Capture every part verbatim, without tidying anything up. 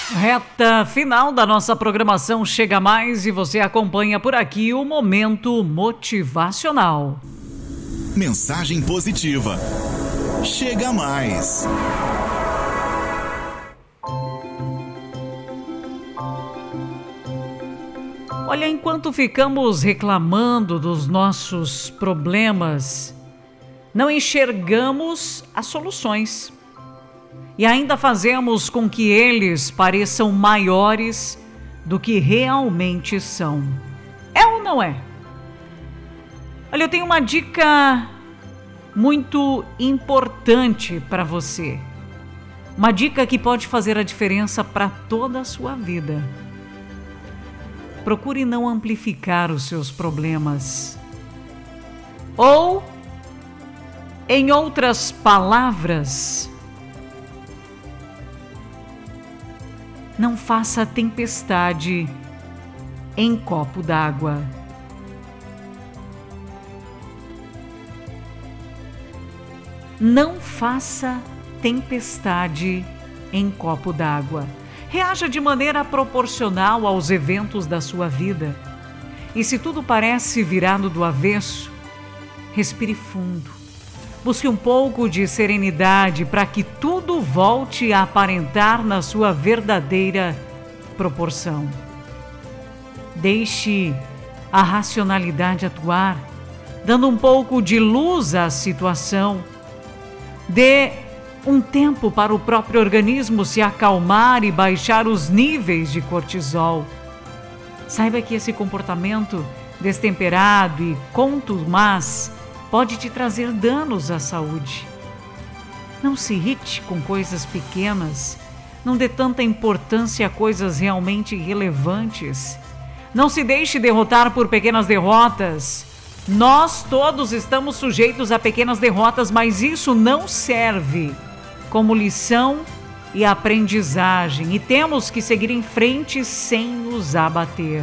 Reta final da nossa programação Chega Mais e você acompanha por aqui o Momento Motivacional. Mensagem positiva. Chega Mais. Olha, enquanto ficamos reclamando dos nossos problemas, não enxergamos as soluções. E ainda fazemos com que eles pareçam maiores do que realmente são. É ou não é? Olha, eu tenho uma dica muito importante para você. Uma dica que pode fazer a diferença para toda a sua vida. Procure não amplificar os seus problemas. Ou, em outras palavras, não faça tempestade em copo d'água. Não faça tempestade em copo d'água. Reaja de maneira proporcional aos eventos da sua vida. E se tudo parece virado do avesso, respire fundo. Busque um pouco de serenidade para que tudo volte a aparentar na sua verdadeira proporção. Deixe a racionalidade atuar, dando um pouco de luz à situação. Dê um tempo para o próprio organismo se acalmar e baixar os níveis de cortisol. Saiba que esse comportamento destemperado e contumaz pode te trazer danos à saúde. Não se irrite com coisas pequenas. Não dê tanta importância a coisas realmente relevantes. Não se deixe derrotar por pequenas derrotas. Nós todos estamos sujeitos a pequenas derrotas, mas isso não serve como lição e aprendizagem. E temos que seguir em frente sem nos abater.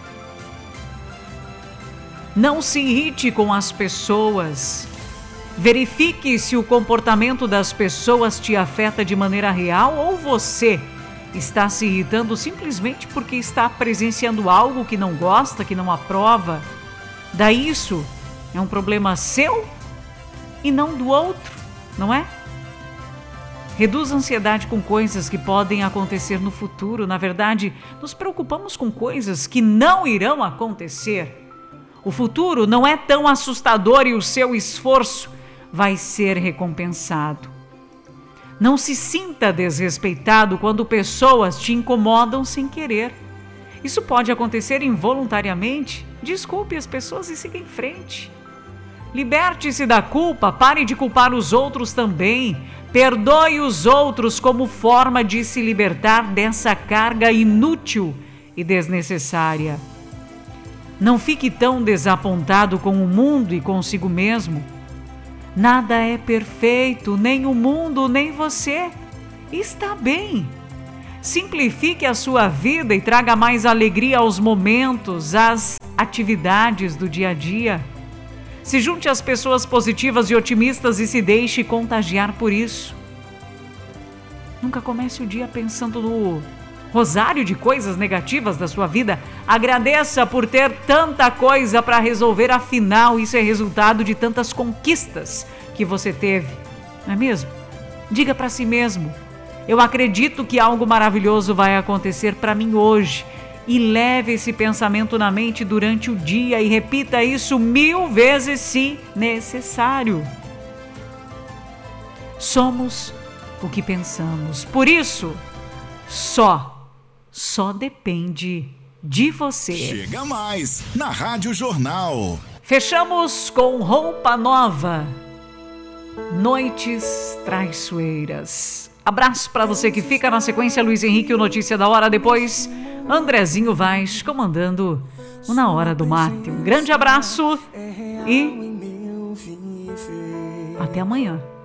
Não se irrite com as pessoas. Verifique se o comportamento das pessoas te afeta de maneira real ou você está se irritando simplesmente porque está presenciando algo que não gosta, que não aprova. Daí isso é um problema seu e não do outro, não é? Reduza a ansiedade com coisas que podem acontecer no futuro. Na verdade, nos preocupamos com coisas que não irão acontecer. O futuro não é tão assustador e o seu esforço vai ser recompensado. Não se sinta desrespeitado quando pessoas te incomodam sem querer. Isso pode acontecer involuntariamente. Desculpe as pessoas e siga em frente. Liberte-se da culpa, pare de culpar os outros também. Perdoe os outros como forma de se libertar dessa carga inútil e desnecessária. Não fique tão desapontado com o mundo e consigo mesmo. Nada é perfeito, nem o mundo, nem você. Está bem. Simplifique a sua vida e traga mais alegria aos momentos, às atividades do dia a dia. Se junte às pessoas positivas e otimistas e se deixe contagiar por isso. Nunca comece o dia pensando no rosário de coisas negativas da sua vida. Agradeça por ter tanta coisa para resolver, afinal, isso é resultado de tantas conquistas que você teve, não é mesmo? Diga para si mesmo: eu acredito que algo maravilhoso vai acontecer para mim hoje. E leve esse pensamento na mente durante o dia e repita isso mil vezes se necessário. Somos o que pensamos. Por isso, só, só depende de você. Chega Mais, na Rádio Jornal. Fechamos com Roupa Nova. Noites Traiçoeiras. Abraço para você que fica. Na sequência, Luiz Henrique, o Notícia da Hora. Depois, Andrezinho Vaz comandando o Na Hora do Mate. Um grande abraço e até amanhã.